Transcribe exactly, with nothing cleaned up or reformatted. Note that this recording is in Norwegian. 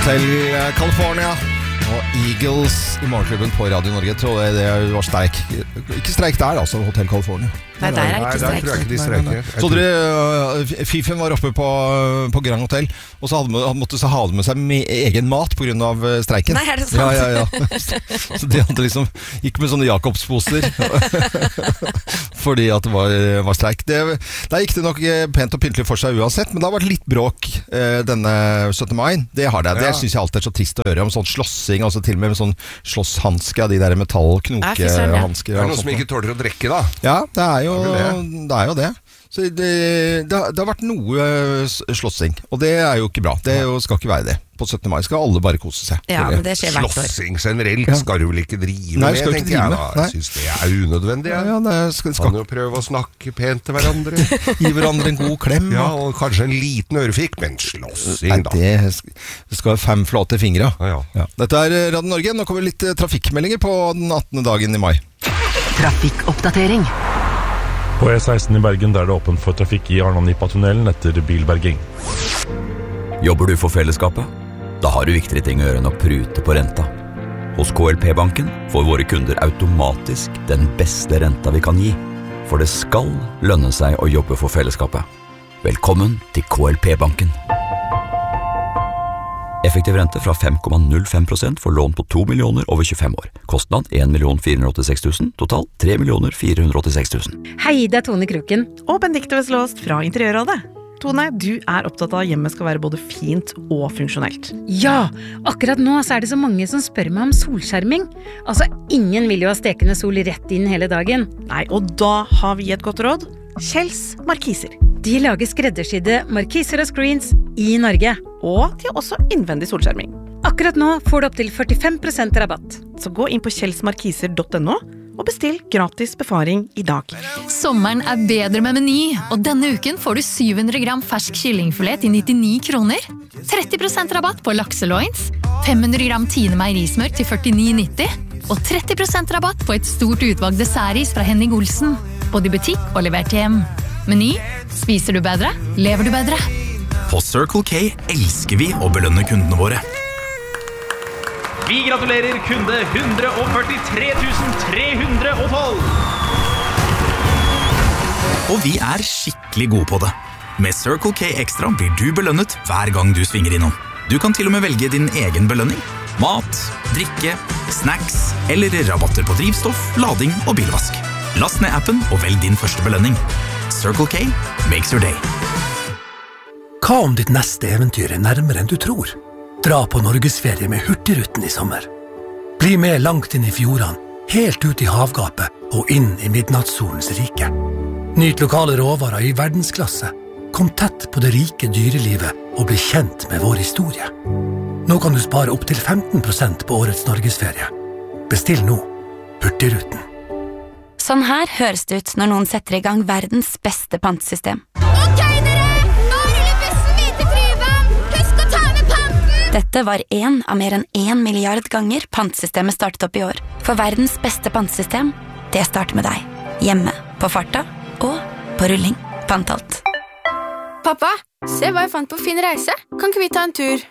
Hotel California og Eagles i morgenklubben på Radio Norge. Jeg tror det, det var streik. Ikke streik der, altså, Hotel California. Nei, der er ikke streik. Nei, der tror jeg ikke de streiker. Så dere, Fifen var oppe på, på Grand Hotel, og så hadde, han måtte så ha med seg med egen mat på grunn av streiken. Nei, er det sant? Ja, ja, ja. Så, så de hadde liksom, gikk med sånne Jakobsposer, fordi at det var, var streik. Det, der gikk det nok pent og pyntelig for seg uansett, men det har vært litt bråk eh, denne syttende mai. Det har det. Det ja. Synes jeg alltid er så trist å høre om sånn slåssing, altså til og med med sånn slåsshanske av de der metallknokehansker. Det er noen som ikke tåler å drikke da. Ja, det er jo Det. det er jo det. Så det, det, det har vært noe slåssing, og det er jo ikke bra. Det jo, skal ikke være det. På syttende mai skal alle bare kose seg. Ja, men det skjer hvert år. Slåssing generelt ja. Skal du vel ikke drive Nei, med, tenker jeg. Da. Jeg synes det er unødvendig. Ja. Ja, det skal, skal... Kan jo prøve å snakke pent til hverandre. Gi hverandre en god klem. Ja, og kanskje en liten ørefikk, men slåssing da. Nei, det skal være fem flate fingre. Ja, ja. Ja. Dette er Radio Norge. Nå kommer litt trafikkmeldinger på den attende dagen i mai. Trafikkoppdatering. På E seksten i Bergen der det er åpent for trafikk i Arna-Nippa-tunnelen etter bilberging. Jobber du for fellesskapet? Da har du viktigere ting å gjøre enn å prute på renta. Hos K L P-banken får våre kunder automatisk den beste renta vi kan gi. For det skal lønne seg å jobbe for fellesskapet. Velkommen til K L P-banken. Effektiv rente fra fem komma null fem prosent for lån på to millioner over tjuefem år. Kostnad en million fire hundre åttiseks tusen, total tre millioner fire hundre åttiseks tusen. Hei, det er Tone Kroken. Og Benedikte Veslåst fra Interiørrådet. Tone, du er opptatt av at hjemmet skal være både fint og funksjonelt. Ja, akkurat nå så er det så mange som spør meg om solskjerming. Altså, ingen vil jo ha stekende sol rett inn hele dagen. Nei, og da har vi et godt råd. Kjells Markiser. De lager skreddersydde markiser og screens i Norge. Og de har også innvendig solskjerming. Akkurat nå får du opp til førtifem prosent rabatt. Så gå inn på kjelsmarkiser punktum no og bestill gratis befaring i dag. Sommeren er bedre med Meny, og denne uken får du syv hundre gram fersk kyllingfilet til nittini kroner. tretti prosent rabatt på lakseloins, fem hundre gram Tine meierismør til førtini nitti, og tretti prosent rabatt på et stort utvalg dessertis fra Henning Olsen. Både i butikk og levert hjem. Meny, spiser du bedre, lever du bedre. På Circle K elsker vi å belønne kundene våre. Vi gratulerer kunde one hundred forty-three thousand three hundred twelve. Og vi er skikkelig gode på det. Med Circle K Extra blir du belønnet hver gang du svinger innom. Du kan til og med velge din egen belønning. Mat, drikke, snacks eller rabatter på drivstoff, lading og bilvask. Last ned appen og velg din første belønning. Circle K makes your day. Hva om ditt neste eventyr er nærmere enn du tror? Dra på Norgesferie med Hurtigruten i sommer. Bli med langt inn i fjordene, helt ut i havgapet og inn i midnattssolens rike. Nyt lokale råvarer i verdensklasse. Kom tett på det rike dyrelivet og bli kjent med vår historie. Nå kan du spare opp til femten prosent på årets Norgesferie. Bestill nå. Hurtigruten. Sånn her høres det ut når noen setter i gang verdens beste pantesystem. Ok dere, nå ruller bussen videre til Tryvann. Husk å ta med panten! Dette var en av mer enn en milliard ganger pantesystemet startet opp i år. For verdens beste pantesystem, det starter med deg. Hjemme, på farta og på rulling. Pantalt. Pappa, se hva jeg fant på Fin Reise. Kan ikke vi ta en tur?